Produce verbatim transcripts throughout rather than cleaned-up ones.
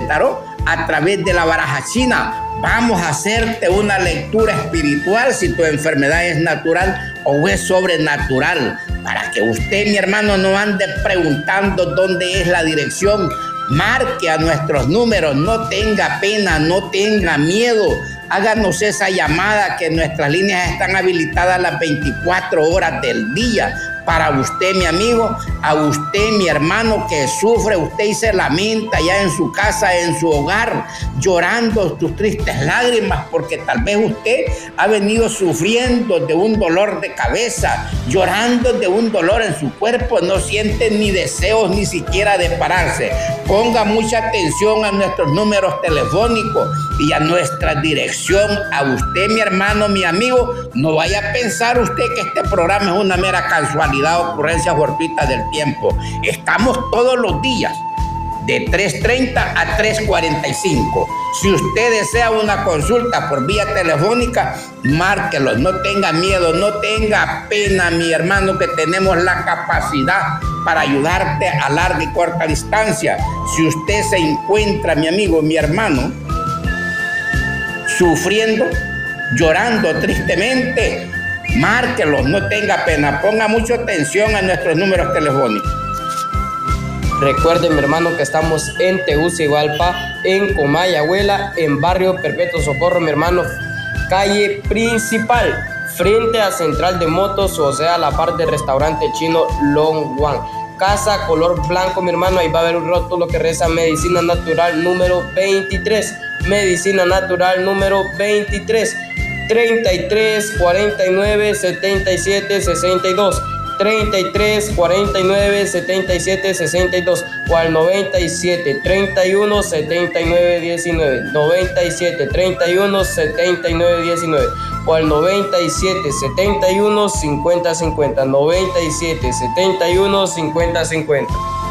tarot a través de la baraja china. Vamos a hacerte una lectura espiritual si tu enfermedad es natural o es sobrenatural, para que usted, mi hermano, no ande preguntando dónde es la dirección. Marque a nuestros números, no tenga pena, no tenga miedo. Háganos esa llamada, que nuestras líneas están habilitadas las veinticuatro horas del día. Para usted, mi amigo, a usted, mi hermano, que sufre, usted y se lamenta ya en su casa, en su hogar, llorando sus tristes lágrimas, porque tal vez usted ha venido sufriendo de un dolor de cabeza, llorando de un dolor en su cuerpo, no siente ni deseos ni siquiera de pararse. Ponga mucha atención a nuestros números telefónicos y a nuestra dirección. A usted, mi hermano, mi amigo, no vaya a pensar usted que este programa es una mera casualidad, ocurrencia fortuita del tiempo. Estamos todos los días de tres treinta a tres cuarenta y cinco. Si usted desea una consulta por vía telefónica, márquelo, no tenga miedo, no tenga pena, mi hermano, que tenemos la capacidad para ayudarte a larga y corta distancia. Si usted se encuentra, mi amigo, mi hermano, sufriendo, llorando tristemente, márquelo, no tenga pena, ponga mucha atención a nuestros números telefónicos. Recuerden, mi hermano, que estamos en Tegucigalpa, en Comayagüela, en Barrio Perpetuo Socorro, mi hermano, calle principal, frente a Central de Motos, o sea, la parte del restaurante chino Long One. Casa color blanco, mi hermano, ahí va a haber un rótulo que reza Medicina Natural número veintitrés. Medicina Natural número veintitrés. treinta y tres, cuarenta y nueve, setenta y siete, sesenta y dos. treinta y tres, cuarenta y nueve, setenta y siete, sesenta y dos, o al noventa y siete, treinta y uno, setenta y nueve, diecinueve, noventa y siete, treinta y uno, setenta y nueve, diecinueve, o al noventa y siete, setenta y uno, cincuenta, cincuenta, noventa y siete, setenta y uno, cincuenta, cincuenta.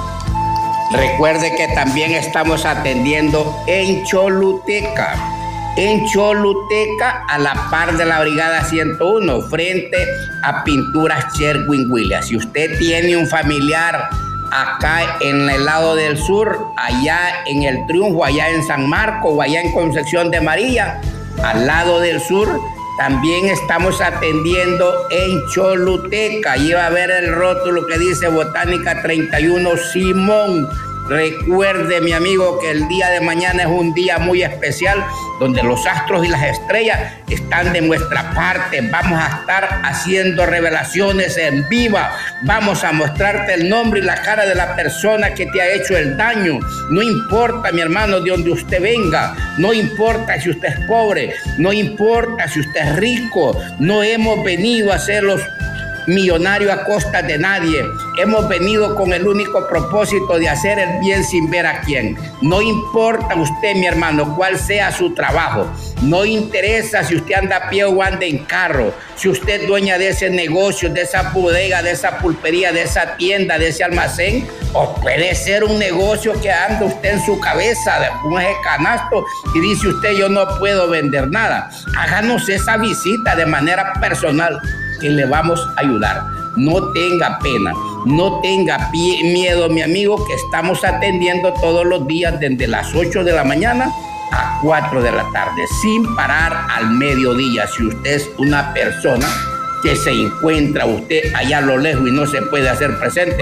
Recuerde que también estamos atendiendo en Choluteca. En Choluteca, a la par de la Brigada ciento uno, frente a Pinturas Sherwin Williams. Si usted tiene un familiar acá en el lado del sur, allá en El Triunfo, allá en San Marcos o allá en Concepción de María, al lado del sur, también estamos atendiendo en Choluteca. Allí va a ver el rótulo que dice Botánica treinta y uno Simón. Recuerde, mi amigo, que el día de mañana es un día muy especial, donde los astros y las estrellas están de nuestra parte. Vamos a estar haciendo revelaciones en viva. Vamos a mostrarte el nombre y la cara de la persona que te ha hecho el daño. No importa, mi hermano, de donde usted venga. No importa si usted es pobre. No importa si usted es rico. No hemos venido a ser los millonario a costa de nadie. Hemos venido con el único propósito de hacer el bien sin ver a quién. No importa usted, mi hermano, cuál sea su trabajo. No interesa si usted anda a pie o anda en carro. Si usted es dueña de ese negocio, de esa bodega, de esa pulpería, de esa tienda, de ese almacén, o puede ser un negocio que anda usted en su cabeza, de un eje canasto, y dice usted, yo no puedo vender nada. Háganos esa visita de manera personal, que le vamos a ayudar. No tenga pena, no tenga pie, miedo, mi amigo, que estamos atendiendo todos los días desde las ocho de la mañana a cuatro de la tarde, sin parar al mediodía. Si usted es una persona que se encuentra usted allá a lo lejos y no se puede hacer presente,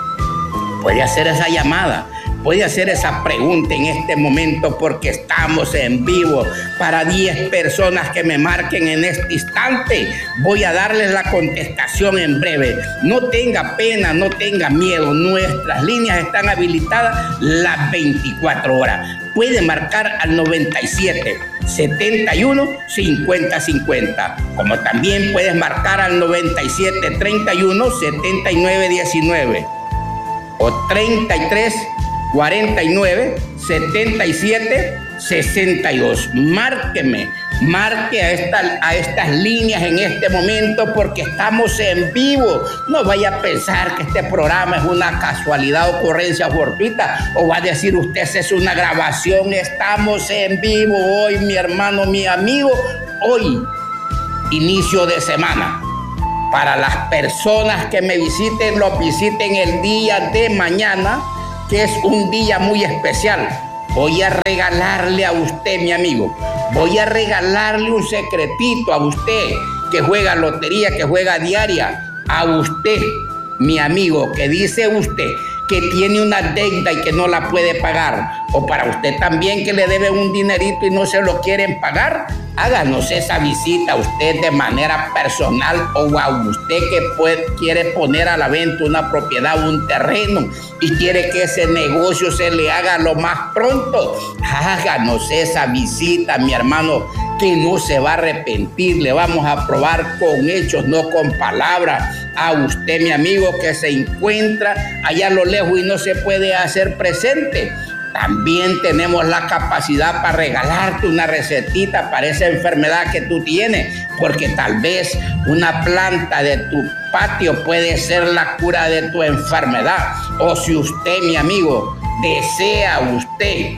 puede hacer esa llamada, puede hacer esa pregunta en este momento, porque estamos en vivo para diez personas que me marquen en este instante. Voy a darles la contestación en breve. No tenga pena, no tenga miedo. Nuestras líneas están habilitadas las veinticuatro horas. Puede marcar al noventa y siete, setenta y uno, cincuenta, cincuenta. Como también puedes marcar al noventa y siete, treinta y uno, setenta y nueve, diecinueve. O treinta y tres, cuarenta y nueve, setenta y siete, sesenta y dos. Márqueme, marque a, esta, a estas líneas en este momento, porque estamos en vivo. No vaya a pensar que este programa es una casualidad, ocurrencia fortuita, o va a decir usted es una grabación. Estamos en vivo hoy, mi hermano, mi amigo. Hoy, inicio de semana. Para las personas que me visiten, los visiten el día de mañana, que es un día muy especial, voy a regalarle a usted, mi amigo, voy a regalarle un secretito a usted que juega lotería, que juega diaria, a usted, mi amigo, que dice usted que tiene una deuda y que no la puede pagar, o para usted también que le debe un dinerito y no se lo quieren pagar, háganos esa visita a usted de manera personal, o a usted que puede, quiere poner a la venta una propiedad, un terreno, y quiere que ese negocio se le haga lo más pronto. Háganos esa visita, mi hermano, que no se va a arrepentir. Le vamos a probar con hechos, no con palabras. A usted, mi amigo, que se encuentra allá a lo lejos y no se puede hacer presente, también tenemos la capacidad para regalarte una recetita para esa enfermedad que tú tienes, porque tal vez una planta de tu patio puede ser la cura de tu enfermedad. O si usted, mi amigo, desea usted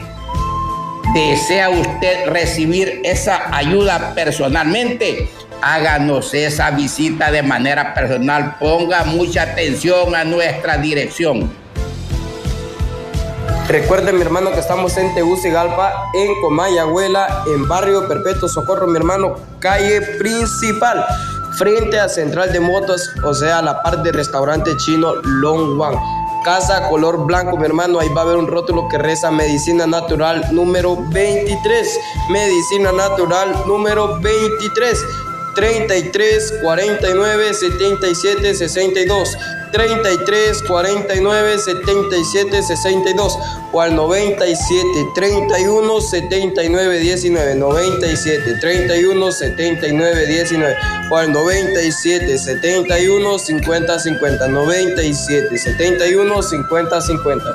desea usted recibir esa ayuda personalmente, háganos esa visita de manera personal. Ponga mucha atención a nuestra dirección. Recuerden, mi hermano, que estamos en Tegucigalpa, en Comayagüela, en Barrio Perpetuo Socorro, mi hermano, calle principal, frente a Central de Motos, o sea, la parte del restaurante chino Long Wang. Casa color blanco, mi hermano, ahí va a haber un rótulo que reza Medicina Natural número veintitrés. Medicina Natural número veintitrés. treinta y tres, cuarenta y nueve, setenta y siete, sesenta y dos. treinta y tres, cuarenta y nueve, setenta y siete, sesenta y dos. O al noventa y siete, treinta y uno, setenta y nueve, diecinueve. noventa y siete, treinta y uno, setenta y nueve, diecinueve. O al noventa y siete, setenta y uno, cincuenta, cincuenta. noventa y siete, setenta y uno, cincuenta, cincuenta.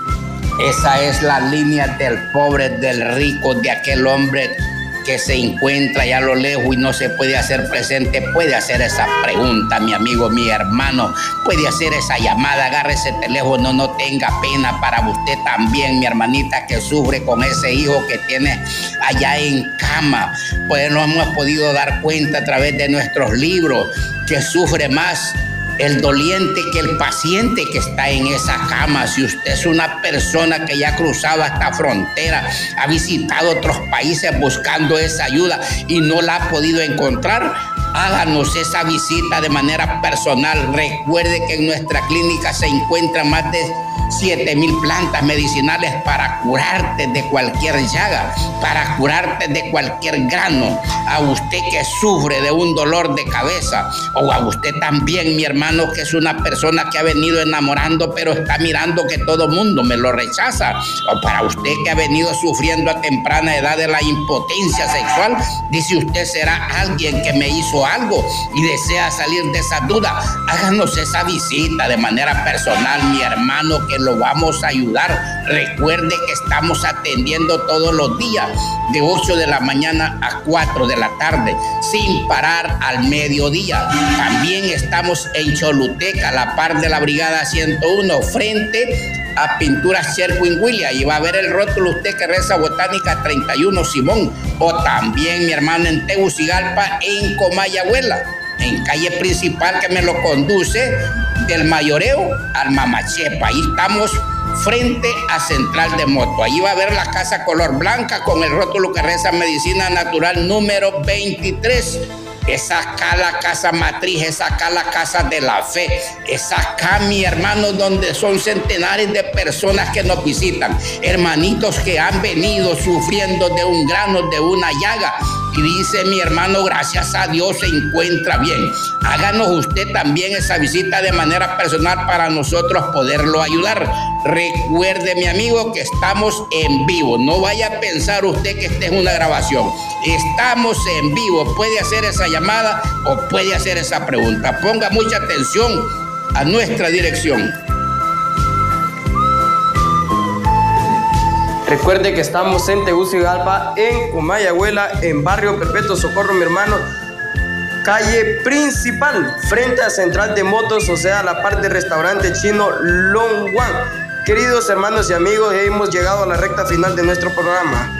Esa es la línea del pobre, del rico, de aquel hombre que se encuentra allá a lo lejos y no se puede hacer presente. Puede hacer esa pregunta, mi amigo, mi hermano. Puede hacer esa llamada, agarre ese teléfono, no tenga pena. Para usted también, mi hermanita, que sufre con ese hijo que tiene allá en cama. Pues nos hemos podido dar cuenta a través de nuestros libros que sufre más el doliente que el paciente que está en esa cama. Si usted es una persona que ya ha cruzado esta frontera, ha visitado otros países buscando esa ayuda y no la ha podido encontrar, háganos esa visita de manera personal. Recuerde que en nuestra clínica se encuentran más de siete mil plantas medicinales para curarte de cualquier llaga, para curarte de cualquier grano. A usted que sufre de un dolor de cabeza, o a usted también, mi hermano, que es una persona que ha venido enamorando pero está mirando que todo mundo me lo rechaza, o para usted que ha venido sufriendo a temprana edad de la impotencia sexual, dice usted será alguien que me hizo algo y desea salir de esa duda, háganos esa visita de manera personal, mi hermano, que lo vamos a ayudar. Recuerde que estamos atendiendo todos los días de ocho de la mañana a cuatro de la tarde, sin parar al mediodía. También estamos en Choluteca, a la par de la Brigada ciento uno, frente a Pinturas Sherwin-Williams, y va a ver el rótulo usted que reza Botánica treinta y uno Simón. O también, mi hermano, en Tegucigalpa, en Comayagüela, en calle principal que me lo conduce del Mayoreo al Mamachepa. Ahí estamos frente a Central de Moto. Allí va a ver la casa color blanca con el rótulo que reza Medicina Natural número veintitrés. Es acá la casa matriz, es acá la casa de la fe, es acá, mi hermano, donde son centenares de personas que nos visitan, hermanitos que han venido sufriendo de un grano, de una llaga, y dice mi hermano, gracias a Dios se encuentra bien. Háganos usted también esa visita de manera personal para nosotros poderlo ayudar. Recuerde, mi amigo, que estamos en vivo. No vaya a pensar usted que esta es una grabación. Estamos en vivo. Puede hacer esa llamada o puede hacer esa pregunta. Ponga mucha atención a nuestra dirección. Recuerde que estamos en Tegucigalpa, en Comayagüela, en Barrio Perpetuo Socorro, mi hermano, calle principal, frente a Central de Motos, o sea, la parte del restaurante chino Long Wang. Queridos hermanos y amigos, hemos llegado a la recta final de nuestro programa.